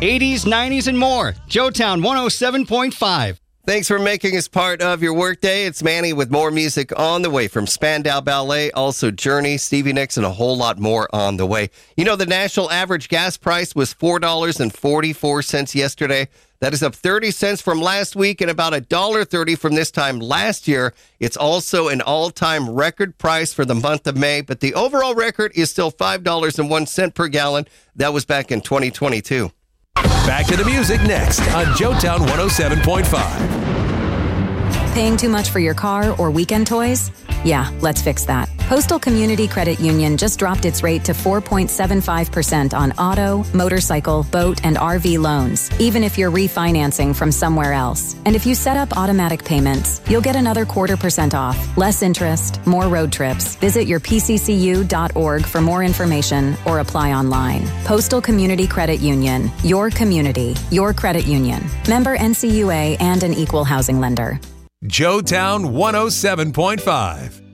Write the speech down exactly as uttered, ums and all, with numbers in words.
eighties, nineties, and more. Joetown one oh seven point five. Thanks for making us part of your workday. It's Manny with more music on the way from Spandau Ballet, also Journey, Stevie Nicks, and a whole lot more on the way. You know, the national average gas price was four dollars and forty-four cents yesterday. That is up thirty cents from last week and about one dollar thirty from this time last year. It's also an all-time record price for the month of May, but the overall record is still five dollars and one cent per gallon. That was back in twenty twenty-two. Back to the music next on Joetown one oh seven point five. Paying too much for your car or weekend toys? Yeah, let's fix that. Postal Community Credit Union just dropped its rate to four point seven five percent on auto, motorcycle, boat, and R V loans, even if you're refinancing from somewhere else. And if you set up automatic payments, you'll get another quarter percent off, less interest, more road trips. Visit your p c c u dot org for more information or apply online. Postal Community Credit Union, your community, your credit union. Member N C U A and an equal housing lender. Joetown one oh seven point five.